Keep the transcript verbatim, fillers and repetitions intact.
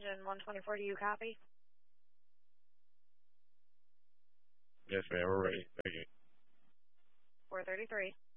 engine one twenty-four, do you copy? Yes, ma'am. We're ready. Thank you. four thirty-three.